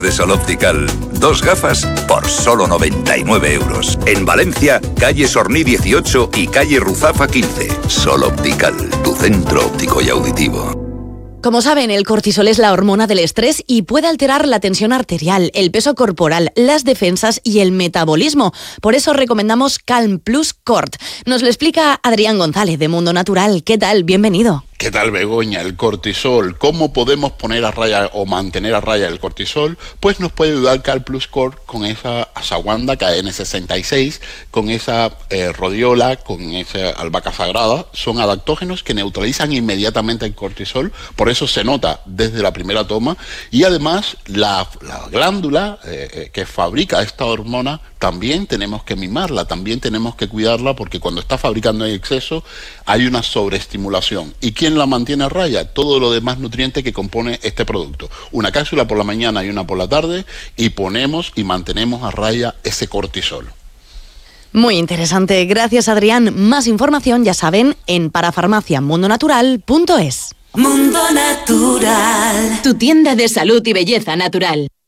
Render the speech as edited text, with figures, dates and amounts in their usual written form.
De Sol Optical, 2 gafas por solo 99 euros. En Valencia, calle Sorní 18 y calle Ruzafa 15. Sol Optical, tu centro óptico y auditivo. Como saben, el cortisol es la hormona del estrés y puede alterar la tensión arterial, el peso corporal, las defensas y el metabolismo. Por eso recomendamos Calm Plus Cort. Nos lo explica Adrián González de Mundo Natural. ¿Qué tal? Bienvenido. ¿Qué tal, Begoña? El cortisol. ¿Cómo podemos poner a raya o mantener a raya el cortisol? Pues nos puede ayudar Calm Plus Cort con esa ashwagandha KN66, con esa rodiola, con esa albahaca sagrada. Son adaptógenos que neutralizan inmediatamente el cortisol, por eso se nota desde la primera toma. Y además la glándula que fabrica esta hormona también tenemos que mimarla, también tenemos que cuidarla, porque cuando está fabricando en exceso hay una sobreestimulación. ¿Y quién la mantiene a raya? Todo lo demás nutriente que compone este producto. Una cápsula por la mañana y una por la tarde, y ponemos y mantenemos a raya ese cortisol. Muy interesante. Gracias, Adrián. Más información, ya saben, en parafarmaciamundonatural.es. Mundo Natural, tu tienda de salud y belleza natural.